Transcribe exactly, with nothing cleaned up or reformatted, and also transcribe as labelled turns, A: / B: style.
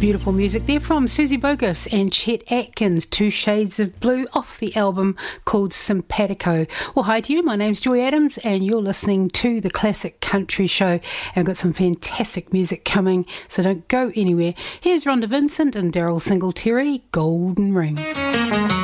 A: Beautiful music there from Susie Bogus and Chet Atkins, Two Shades of Blue, off the album called Simpatico. Well, hi to you, my name's Joy Adams and you're listening to The Classic Country Show. And I've got some fantastic music coming, so don't go anywhere. Here's Rhonda Vincent and Daryl Singletary, Golden Ring.